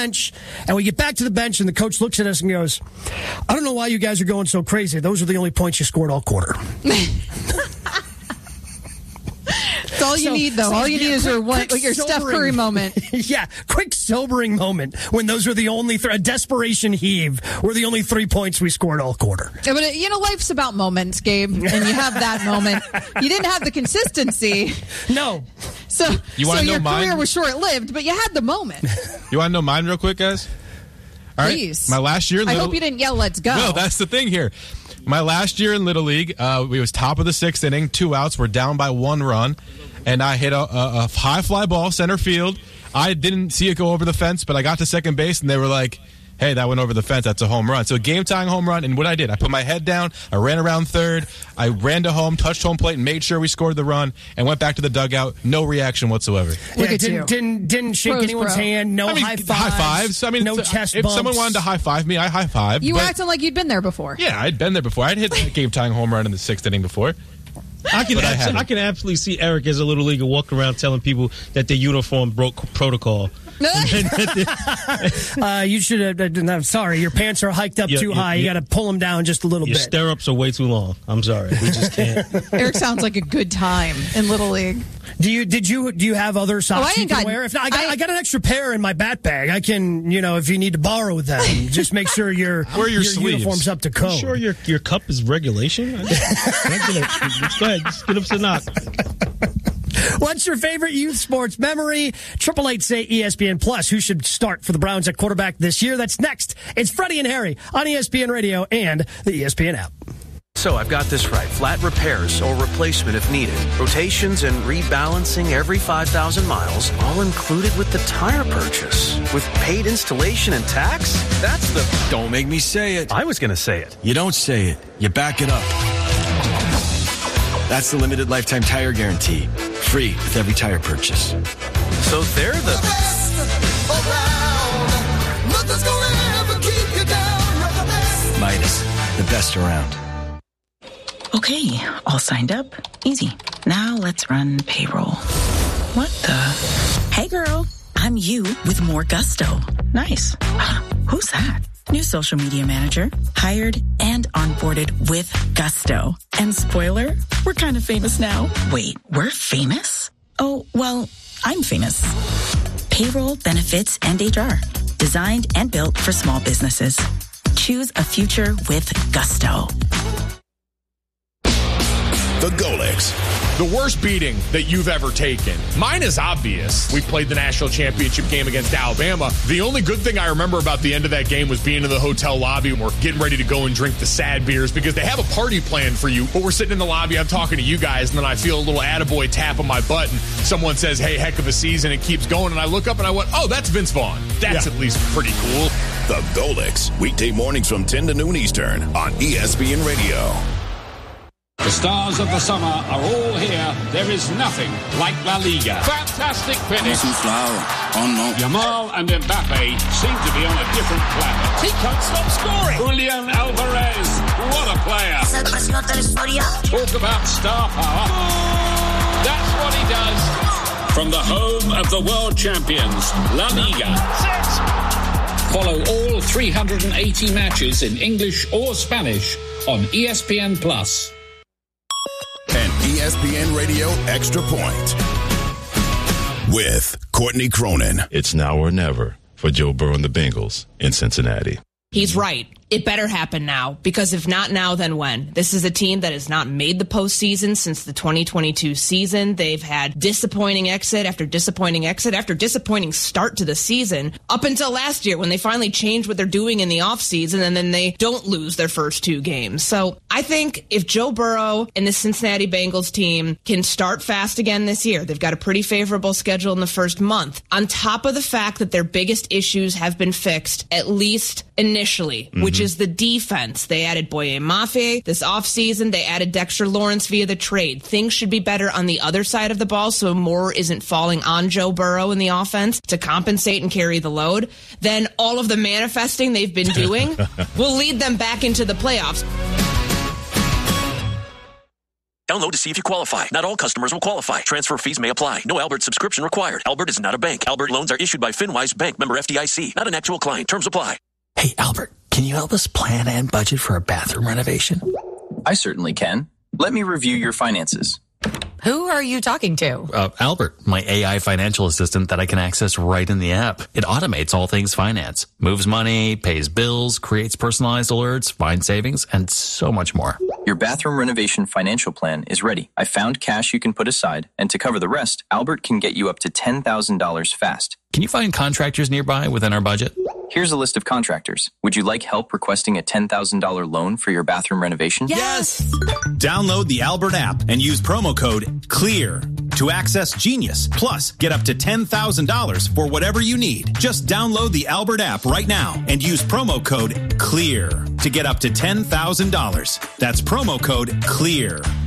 bench, and we get back to the bench, and the coach looks at us and goes, I don't know why you guys are going so crazy. Those are the only points you scored all quarter. That's all you need, though. All you need is your Steph Curry moment. Yeah, quick sobering moment when those were the only a desperation heave were the only 3 points we scored all quarter. Yeah, but life's about moments, Gabe, and you have that moment. You didn't have the consistency. No. So your career was short-lived, but you had the moment. You want to know mine real quick, guys? All right. Please. My last year in I hope you didn't yell, let's go. No, that's the thing here. My last year in Little League, we was top of the 6th inning, 2 outs. We're down by 1 run, and I hit a high fly ball center field. I didn't see it go over the fence, but I got to second base, and they were like, hey, that went over the fence. That's a home run. So game-tying home run, and what I did, I put my head down, I ran around third, I ran to home, touched home plate, and made sure we scored the run, and went back to the dugout. No reaction whatsoever. Didn't shake anyone's hand, high fives. No chest bumps. If someone wanted to high-five me, I high-fived. You were acting like you'd been there before. Yeah, I'd been there before. I'd hit that game-tying home run in the 6th inning before. I can absolutely see Eric as a little leaguer walking around telling people that their uniform broke protocol. You should have. I'm sorry, your pants are hiked up too high. You got to pull them down just a little bit. Your stirrups are way too long. I'm sorry, we just can't. Eric sounds like a good time in Little League. Do you have other socks you can wear? If not, I got an extra pair in my bat bag. I can, if you need to borrow them, just make sure your uniform's up to code. You sure your cup is regulation? Go ahead, just get up to the knock. What's your favorite youth sports memory? 888 say ESPN Plus. Who should start for the Browns at quarterback this year? That's next. It's Freddie and Harry on ESPN Radio and the ESPN app. So I've got this right. Flat repairs or replacement if needed. Rotations and rebalancing every 5,000 miles, all included with the tire purchase. With paid installation and tax? That's the... Don't make me say it. I was going to say it. You don't say it. You back it up. That's the limited lifetime tire guarantee. Free with every tire purchase. So they're the best around. Nothing's gonna ever keep you down. You're the best. Midas, the best around. Okay, all signed up. Easy. Now let's run payroll. What the? Hey girl, I'm you with more gusto. Nice. Who's that? New social media manager, hired and onboarded with gusto. And spoiler, we're kind of famous now. Wait, we're famous? Oh, well, I'm famous. Payroll, benefits, and HR. Designed and built for small businesses. Choose a future with gusto. The Golics. The worst beating that you've ever taken. Mine is obvious. We played the national championship game against Alabama. The only good thing I remember about the end of that game was being in the hotel lobby and we're getting ready to go and drink the sad beers because they have a party planned for you. But we're sitting in the lobby, I'm talking to you guys, and then I feel a little attaboy tap on my butt and someone says, hey, heck of a season. It keeps going. And I look up and I went, oh, that's Vince Vaughn. That's at least pretty cool. The Golics. Weekday mornings from 10 to noon Eastern on ESPN Radio. The stars of the summer are all here. There is nothing like La Liga. Fantastic finish. Yamal and Mbappe seem to be on a different planet. He can't stop scoring. Julian Alvarez, what a player. Talk about star power. That's what he does. From the home of the world champions, La Liga. Follow all 380 matches in English or Spanish on ESPN Plus. And ESPN Radio Extra Point with Courtney Cronin. It's now or never for Joe Burrow and the Bengals in Cincinnati. He's right. It better happen now, because if not now, then when? This is a team that has not made the postseason since the 2022 season. They've had disappointing exit after disappointing exit after disappointing start to the season up until last year when they finally changed what they're doing in the offseason, and then they don't lose their first 2 games. So I think if Joe Burrow and the Cincinnati Bengals team can start fast again this year, they've got a pretty favorable schedule in the first month, on top of the fact that their biggest issues have been fixed, at least initially, which is the defense. They added Boye Mafe this offseason. They added Dexter Lawrence via the trade. Things should be better on the other side of the ball so more isn't falling on Joe Burrow in the offense to compensate and carry the load. Then all of the manifesting they've been doing will lead them back into the playoffs. Download to see if you qualify. Not all customers will qualify. Transfer fees may apply. No Albert subscription required. Albert is not a bank. Albert loans are issued by FinWise Bank, member FDIC. Not an actual client. Terms apply. Hey, Albert, can you help us plan and budget for a bathroom renovation? I certainly can. Let me review your finances. Who are you talking to? Albert, my AI financial assistant that I can access right in the app. It automates all things finance, moves money, pays bills, creates personalized alerts, finds savings, and so much more. Your bathroom renovation financial plan is ready. I found cash you can put aside, and to cover the rest, Albert can get you up to $10,000 fast. Can you find contractors nearby within our budget? Here's a list of contractors. Would you like help requesting a $10,000 loan for your bathroom renovation? Yes! Download the Albert app and use promo code CLEAR to access Genius. Plus, get up to $10,000 for whatever you need. Just download the Albert app right now and use promo code CLEAR to get up to $10,000. That's promo code CLEAR.